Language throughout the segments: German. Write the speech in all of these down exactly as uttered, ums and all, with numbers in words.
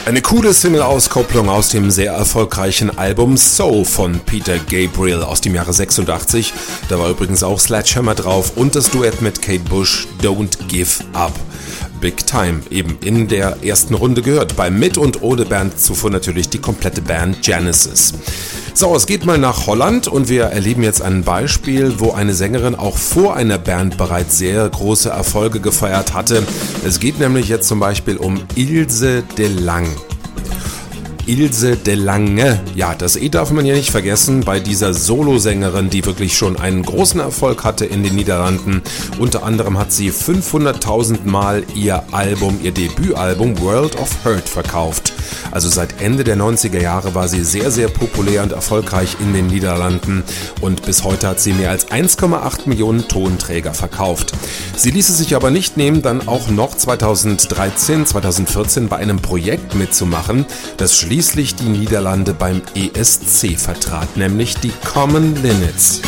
Eine coole Single-Auskopplung aus dem sehr erfolgreichen Album So von Peter Gabriel aus dem Jahre sechsundachtzig. Da war übrigens auch Sledgehammer drauf und das Duett mit Kate Bush, Don't Give Up. Big Time, eben in der ersten Runde gehört. Bei Mit und ohne Band zuvor natürlich die komplette Band Genesis. So, es geht mal nach Holland und wir erleben jetzt ein Beispiel, wo eine Sängerin auch vor einer Band bereits sehr große Erfolge gefeiert hatte. Es geht nämlich jetzt zum Beispiel um Ilse de Lang. Ilse de Lange. Ja, das E darf man ja nicht vergessen bei dieser Solosängerin, die wirklich schon einen großen Erfolg hatte in den Niederlanden. Unter anderem hat sie fünfhunderttausend Mal ihr Album, ihr Debütalbum World of Hurt verkauft. Also seit Ende der neunziger Jahre war sie sehr, sehr populär und erfolgreich in den Niederlanden und bis heute hat sie mehr als eins Komma acht Millionen Tonträger verkauft. Sie ließ es sich aber nicht nehmen, dann auch noch zweitausenddreizehn, zweitausendvierzehn bei einem Projekt mitzumachen, das schließlich die Niederlande beim E S C vertrat, nämlich die Common Linnets.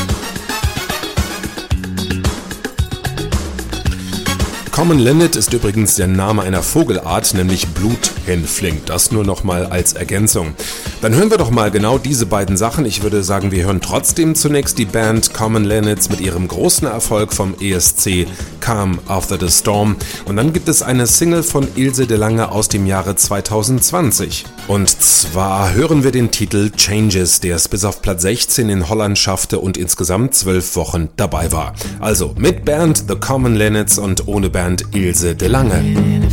Common Linnet ist übrigens der Name einer Vogelart, nämlich Bluthänfling. Das nur noch mal als Ergänzung. Dann hören wir doch mal genau diese beiden Sachen. Ich würde sagen, wir hören trotzdem zunächst die Band Common Linnets mit ihrem großen Erfolg vom E S C Calm After the Storm. Und dann gibt es eine Single von Ilse de Lange aus dem Jahre zweitausendzwanzig. Und zwar hören wir den Titel Changes, der es bis auf Platz sechzehn in Holland schaffte und insgesamt zwölf Wochen dabei war. Also mit Band The Common Linnets und ohne Band Ilse de Lange.